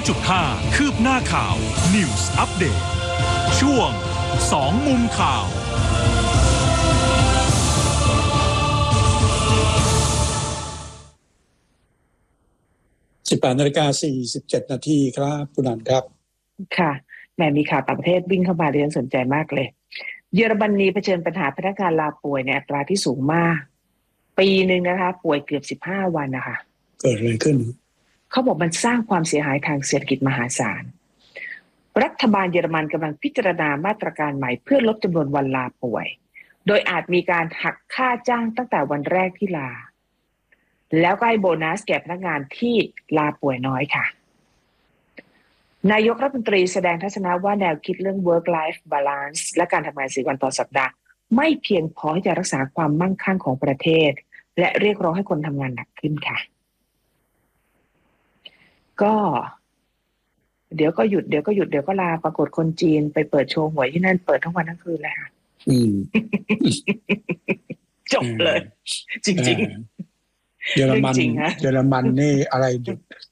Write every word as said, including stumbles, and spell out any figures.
จุดห้า คืบหน้าข่าว News Update ช่วงสองมุมข่าวสิบแปดนาฬิกาสี่สิบเจ็ดนาทีครับคุณนันครับค่ะแม่มีข่าวต่างประเทศวิ่งเข้ามาเรียนสนใจมากเลยเยอรมนีเผชิญปัญหาพนักงานลาป่วยในอัตราที่สูงมากปีหนึ่งนะคะป่วยเกือบสิบห้าวันนะคะเกิดอะไรขึ้นเขาบอกมันสร้างความเสียหายทางเศรษฐกิจมหาศาลรัฐบาลเยอรมันกำลังพิจารณามาตรการใหม่เพื่อลดจำนวนวันลาป่วยโดยอาจมีการหักค่าจ้างตั้งแต่วันแรกที่ลาแล้วก็ให้โบนัสแก่พนักงานที่ลาป่วยน้อยค่ะนายกรัฐมนตรีแสดงทัศนะว่าแนวคิดเรื่อง work life balance และการทำงานสี่วันต่อสัปดาห์ไม่เพียงพอที่จะรักษาความมั่งคั่งของประเทศและเรียกร้องให้คนทำงานหนักขึ้นค่ะก็เดี๋ยวก็หยุดเดี๋ยวก็หยุดเดี๋ยวก็ลาปรากฏคนจีนไปเปิดโชว์หวยที่นั่นเปิดทั้งวันทั้งคืนเลยค่ะอืมจบเลยจริงๆเยอรมันเยอรมันนี่อะไรหยุด